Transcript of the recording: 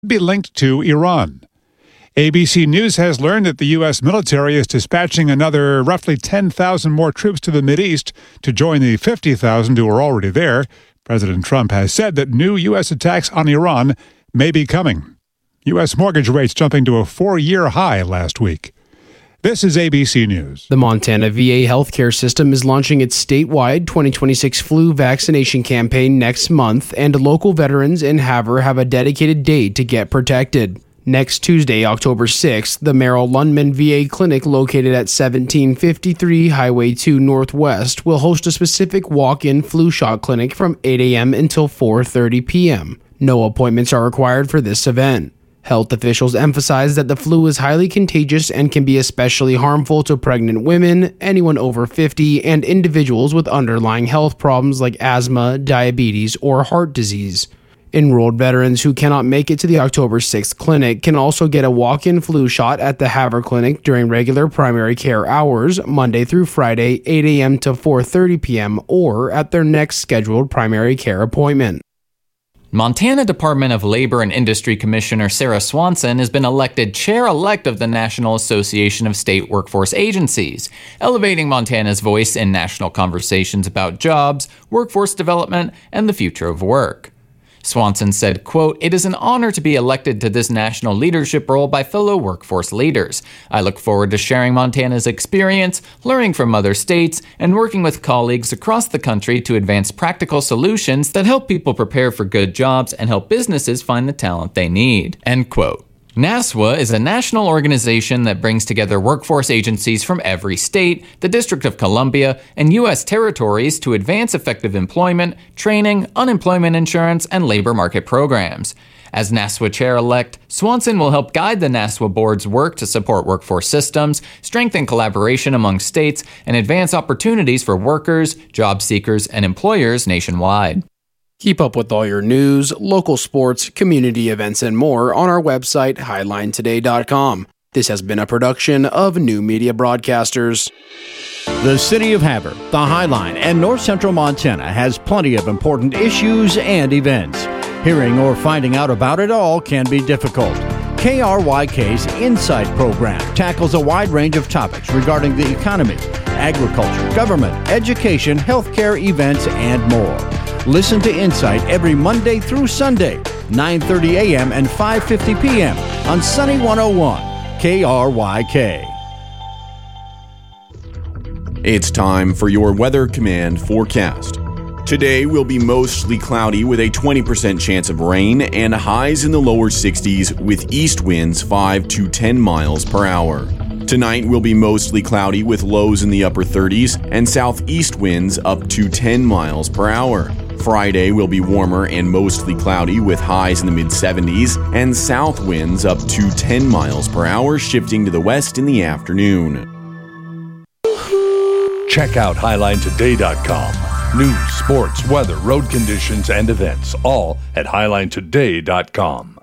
be linked to Iran. ABC News has learned that the U.S. military is dispatching another roughly 10,000 more troops to the Mideast to join the 50,000 who are already there. President Trump has said that new U.S. attacks on Iran may be coming. U.S. mortgage rates jumping to a 4-year high last week. This is ABC News. The Montana VA healthcare system is launching its statewide 2026 flu vaccination campaign next month, and local veterans in Havre have a dedicated date to get protected. Next Tuesday, October 6th, the Merrill Lundman VA Clinic located at 1753 Highway 2 Northwest will host a specific walk-in flu shot clinic from 8 a.m. until 4:30 p.m. No appointments are required for this event. Health officials emphasize that the flu is highly contagious and can be especially harmful to pregnant women, anyone over 50, and individuals with underlying health problems like asthma, diabetes, or heart disease. Enrolled veterans who cannot make it to the October 6th clinic can also get a walk-in flu shot at the Havre Clinic during regular primary care hours, Monday through Friday, 8 a.m. to 4:30 p.m., or at their next scheduled primary care appointment. Montana Department of Labor and Industry Commissioner Sarah Swanson has been elected chair-elect of the National Association of State Workforce Agencies, elevating Montana's voice in national conversations about jobs, workforce development, and the future of work. Swanson said, quote, "It is an honor to be elected to this national leadership role by fellow workforce leaders. I look forward to sharing Montana's experience, learning from other states, and working with colleagues across the country to advance practical solutions that help people prepare for good jobs and help businesses find the talent they need." End quote. NASWA is a national organization that brings together workforce agencies from every state, the District of Columbia, and U.S. territories to advance effective employment, training, unemployment insurance, and labor market programs. As NASWA chair-elect, Swanson will help guide the NASWA board's work to support workforce systems, strengthen collaboration among states, and advance opportunities for workers, job seekers, and employers nationwide. Keep up with all your news, local sports, community events, and more on our website, HighlineToday.com. This has been a production of New Media Broadcasters. The City of Havre, the Highline, and North Central Montana has plenty of important issues and events. Hearing or finding out about it all can be difficult. KRYK's Insight program tackles a wide range of topics regarding the economy, agriculture, government, education, healthcare, events, and more. Listen to Insight every Monday through Sunday, 9:30 a.m. and 5:50 p.m. on Sunny 101, KRYK. It's time for your Weather Command forecast. Today will be mostly cloudy with a 20% chance of rain and highs in the lower 60s with east winds 5 to 10 miles per hour. Tonight will be mostly cloudy with lows in the upper 30s and southeast winds up to 10 miles per hour. Friday will be warmer and mostly cloudy with highs in the mid-70s and south winds up to 10 miles per hour, shifting to the west in the afternoon. Check out HighlineToday.com. News, sports, weather, road conditions, and events, all at HighlineToday.com.